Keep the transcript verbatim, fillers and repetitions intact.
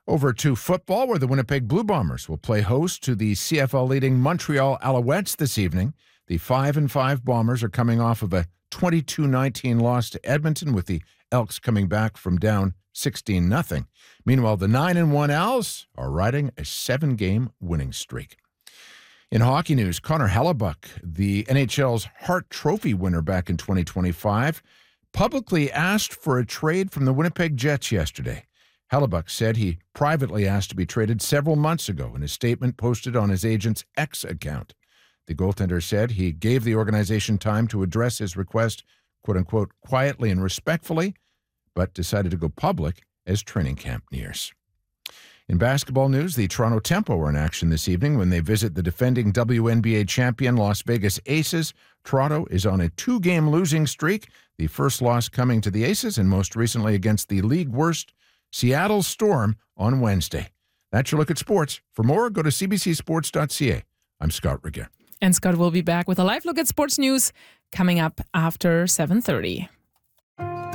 Over to football, where the Winnipeg Blue Bombers will play host to the C F L leading Montreal Alouettes this evening. The five and five Bombers are coming off of a twenty-two nineteen loss to Edmonton, with the Elks coming back from down sixteen nothing. Meanwhile, the nine and one Owls are riding a seven-game winning streak. In hockey news, Connor Hellebuyck, the N H L's Hart Trophy winner back in twenty twenty-five, publicly asked for a trade from the Winnipeg Jets yesterday. Hellebuyck said he privately asked to be traded several months ago in a statement posted on his agent's X account. The goaltender said he gave the organization time to address his request, quote-unquote, quietly and respectfully, but decided to go public as training camp nears. In basketball news, the Toronto Tempo are in action this evening when they visit the defending W N B A champion Las Vegas Aces. Toronto is on a two-game losing streak, the first loss coming to the Aces and most recently against the league worst Seattle Storm on Wednesday. That's your look at sports. For more, go to c b c sports dot c a. I'm Scott Regier. And Scott will be back with a live look at sports news coming up after seven thirty.